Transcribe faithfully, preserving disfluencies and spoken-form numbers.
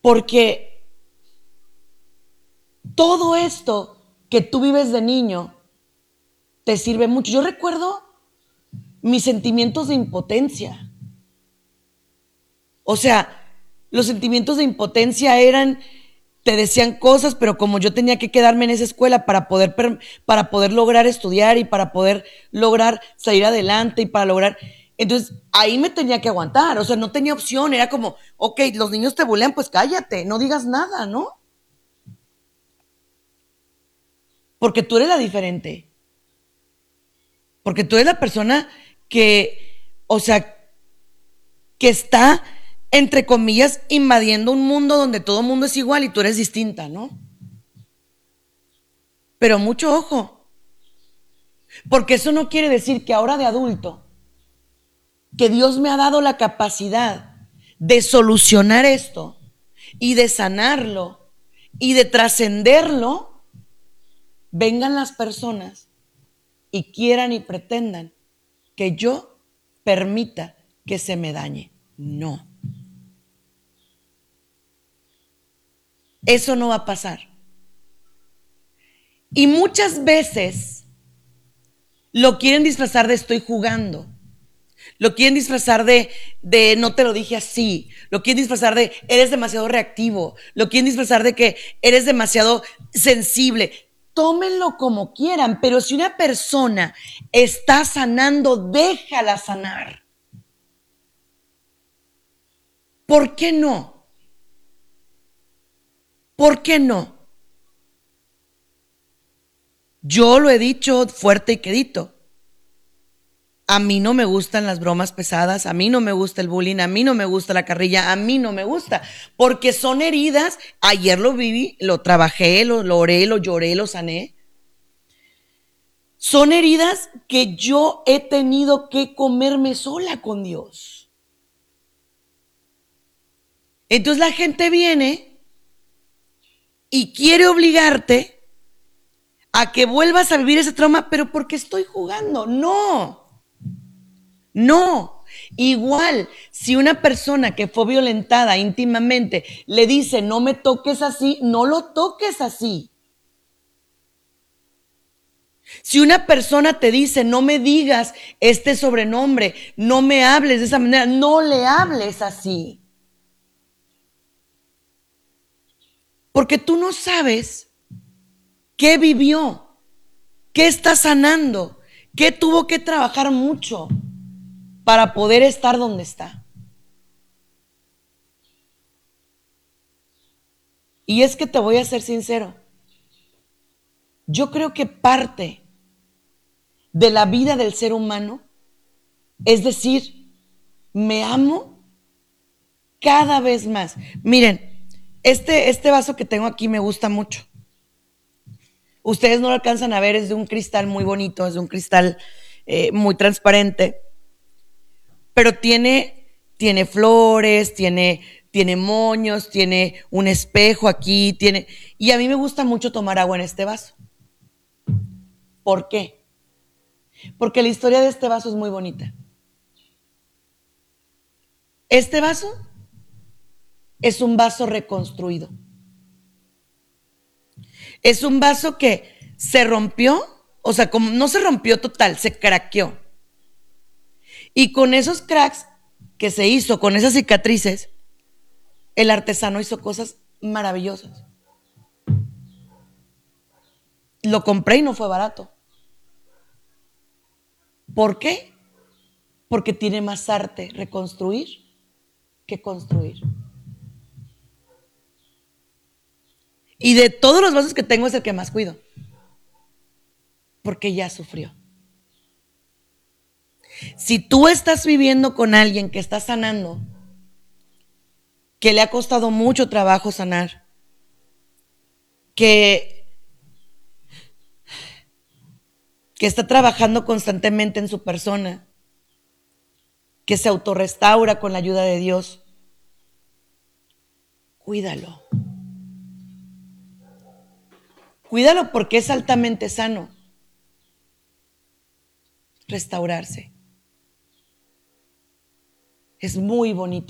Porque todo esto que tú vives de niño te sirve mucho. Yo recuerdo mis sentimientos de impotencia. O sea, los sentimientos de impotencia eran, te decían cosas, pero como yo tenía que quedarme en esa escuela para poder, para poder lograr estudiar y para poder lograr salir adelante y para lograr... Entonces, ahí me tenía que aguantar, o sea, no tenía opción, era como, ok, los niños te bulean, pues cállate, no digas nada, ¿no? Porque tú eres la diferente. Porque tú eres la persona que, o sea, que está, entre comillas, invadiendo un mundo donde todo el mundo es igual y tú eres distinta, ¿no? Pero mucho ojo, porque eso no quiere decir que ahora de adulto, que Dios me ha dado la capacidad de solucionar esto y de sanarlo y de trascenderlo, vengan las personas y quieran y pretendan que yo permita que se me dañe. No. Eso no va a pasar. Y muchas veces lo quieren disfrazar de estoy jugando. Lo quieren disfrazar de, de no te lo dije así. Lo quieren disfrazar de eres demasiado reactivo. Lo quieren disfrazar de que eres demasiado sensible. Tómenlo como quieran, pero si una persona está sanando, déjala sanar. ¿Por qué no? ¿Por qué no? Yo lo he dicho fuerte y quedito. A mí no me gustan las bromas pesadas, a mí no me gusta el bullying, a mí no me gusta la carrilla, a mí no me gusta, porque son heridas. Ayer lo viví, lo trabajé, lo, lo oré, lo lloré, lo sané. Son heridas que yo he tenido que comerme sola con Dios. Entonces la gente viene y quiere obligarte a que vuelvas a vivir ese trauma, pero porque estoy jugando. No, no. Igual, si una persona que fue violentada íntimamente le dice no me toques así, no lo toques así. Si una persona te dice no me digas este sobrenombre, no me hables de esa manera, no le hables así. Porque tú no sabes qué vivió, qué está sanando, qué tuvo que trabajar mucho para poder estar donde está. Y es que te voy a ser sincero, yo creo que parte de la vida del ser humano es decir, me amo cada vez más. Miren, este, este vaso que tengo aquí me gusta mucho. Ustedes no lo alcanzan a ver, es de un cristal muy bonito, es de un cristal eh, muy transparente, pero tiene, tiene flores, tiene, tiene moños, tiene un espejo aquí, tiene, y a mí me gusta mucho tomar agua en este vaso. ¿Por qué? Porque la historia de este vaso es muy bonita. Este vaso es un vaso reconstruido. Es un vaso que se rompió, o sea, como no se rompió total, se craqueó. Y con esos cracks que se hizo, con esas cicatrices, el artesano hizo cosas maravillosas. Lo compré y no fue barato. ¿Por qué? Porque tiene más arte reconstruir que construir. Y de todos los vasos que tengo es el que más cuido, porque ya sufrió. Si tú estás viviendo con alguien que está sanando, que le ha costado mucho trabajo sanar, que, que está trabajando constantemente en su persona, que se autorrestaura con la ayuda de Dios, cuídalo. Cuídalo porque es altamente sano restaurarse. Es muy bonito.